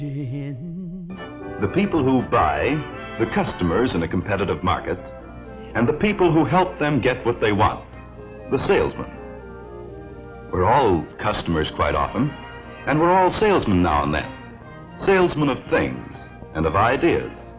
The people who buy, the customers in a competitive market, and the people who help them get what they want, the salesmen. We're all customers quite often, and we're all salesmen now and then. Salesmen of things and of ideas.